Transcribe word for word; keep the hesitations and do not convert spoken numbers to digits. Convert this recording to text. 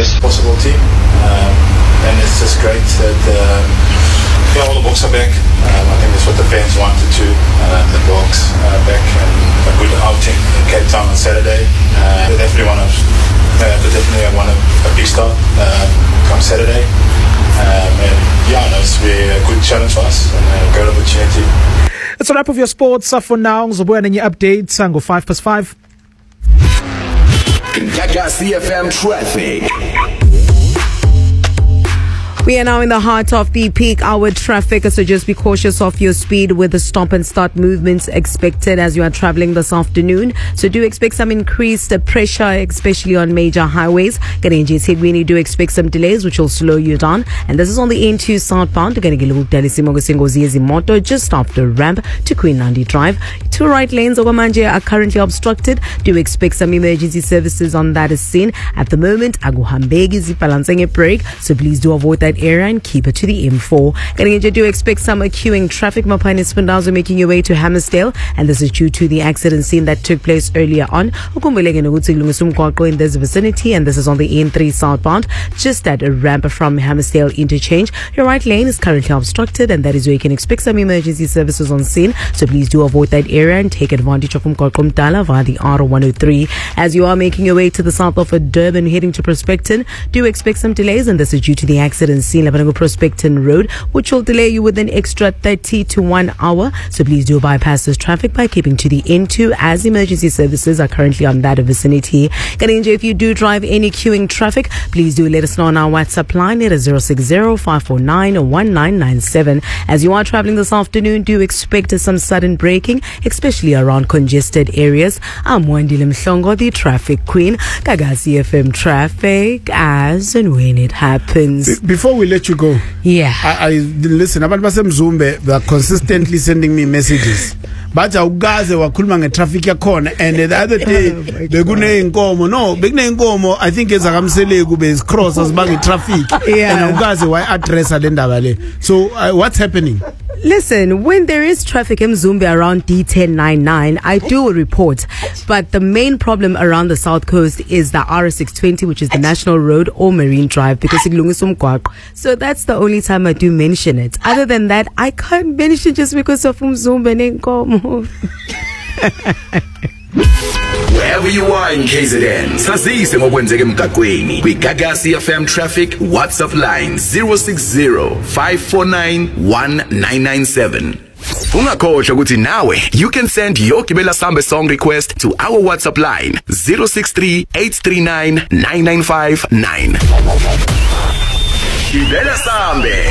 best possible team. Um, and it's just great that um, yeah, all the Boks are back. Um, I think that's what the fans wanted to. Uh, the Boks are back and a good outing in Cape Town on Saturday. Uh, they definitely want to, uh, they definitely want a, a big start uh, come Saturday. Um, and yeah, no, it's be a good challenge for us and a great opportunity. That's a wrap of your sports uh, for now. Zobuya nenye updates uh, go five past five. Gagasi F M traffic. We are now in the heart of the peak hour traffic, so just be cautious of your speed with the stop and start movements expected as you are traveling this afternoon. So do expect some increased pressure, especially on major highways. Getting into Segwini, do expect some delays which will slow you down. And this is on the N two southbound. Moto just after ramp to Queen Nandi Drive. Two right lanes over Manje are currently obstructed. Do expect some emergency services on that scene. At the moment, Aguhambegi is balancing a break, so please do avoid that area and keep it to the M four. Getting into do expect some queuing traffic. Mapani Spendazo making your way to Hammersdale, and this is due to the accident scene that took place earlier on in this vicinity, and this is on the N three southbound, just at a ramp from Hammersdale interchange. Your right lane is currently obstructed, and that is where you can expect some emergency services on scene, so please do avoid that area and take advantage of Mkokom Dala via the R one oh three. As you are making your way to the south of Durban heading to Prospecton, do expect some delays, and this is due to the accident scene Labango Prospecton Road, which will delay you with an extra thirty to one hour. So please do bypass this traffic by keeping to the N two, as emergency services are currently on that vicinity. Getting if you do drive any queuing traffic, please do let us know on our WhatsApp line. It is zero six zero five four nine one nine nine seven. As you are traveling this afternoon, do expect some sudden braking, especially around congested areas. I'm Wandile Mhlongo, the traffic queen. Gagasi F M traffic as and when it happens. Before we let you go, yeah, I, I listen. Abantu basemzumbe, they are consistently sending me messages. But awugaze wakhuluma ngetraffic yakhona, and the other day bekune inkomo no bekune inkomo I think ezakamsele kube is cross asibanga traffic, yeah, and awugaze why address le ndaba le. So uh, what's happening? Listen, when there is traffic in Mzumbe around D ten ninety-nine, I do a report. But the main problem around the south coast is the R six twenty, which is the National Road or Marine Drive, because so that's the only time I do mention it. Other than that, I can't mention just because of Mzumbe Nenkomo. Wherever you are in K Z N, sazise ngokwenzeka emgaqweni. Kwi-Gagasi F M traffic WhatsApp line zero six zero five four nine one nine nine seven. Ungakhohlwa ukuthi nawe you can send your Gibela Sambe song request to our WhatsApp line zero six three eight three nine nine nine five nine. Gibela Sambe.